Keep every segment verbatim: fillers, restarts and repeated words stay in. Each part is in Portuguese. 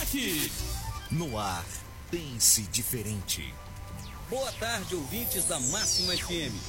destaque. No ar, pense diferente. Boa tarde, ouvintes da Máxima F M.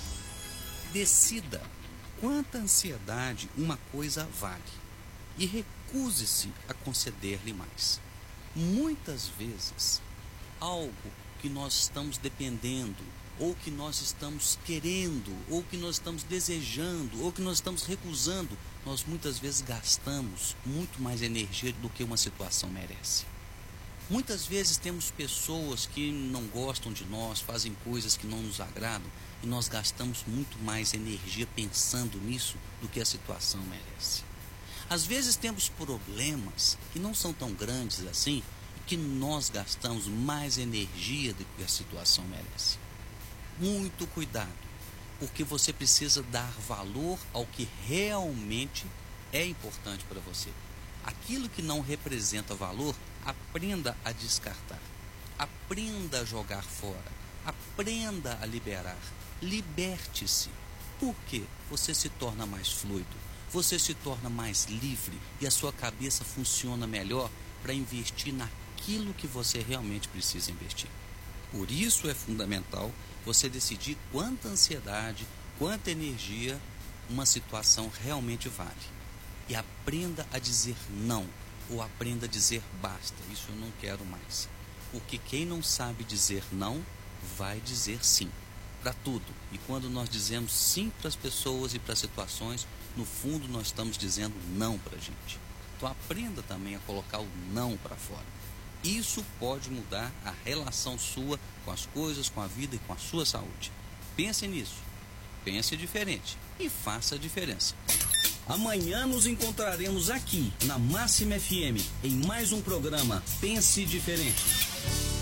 Decida quanta ansiedade uma coisa vale e recuse-se a conceder-lhe mais. Muitas vezes, algo que nós estamos dependendo, ou que nós estamos querendo, ou que nós estamos desejando, ou que nós estamos recusando, nós muitas vezes gastamos muito mais energia do que uma situação merece. Muitas vezes temos pessoas que não gostam de nós, fazem coisas que não nos agradam, e nós gastamos muito mais energia pensando nisso do que a situação merece. Às vezes temos problemas que não são tão grandes assim, e que nós gastamos mais energia do que a situação merece. Muito cuidado, porque você precisa dar valor ao que realmente é importante para você. Aquilo que não representa valor, aprenda a descartar, aprenda a jogar fora, aprenda a liberar, liberte-se. Por quê? Você se torna mais fluido, você se torna mais livre e a sua cabeça funciona melhor para investir naquilo que você realmente precisa investir. Por isso é fundamental você decidir quanta ansiedade, quanta energia uma situação realmente vale. E aprenda a dizer não, ou aprenda a dizer basta, isso eu não quero mais. Porque quem não sabe dizer não, vai dizer sim para tudo. E quando nós dizemos sim para as pessoas e para as situações, no fundo nós estamos dizendo não para a gente. Então aprenda também a colocar o não para fora. Isso pode mudar a relação sua com as coisas, com a vida e com a sua saúde. Pense nisso, pense diferente e faça a diferença. Amanhã nos encontraremos aqui na Máxima F M em mais um programa Pense Diferente.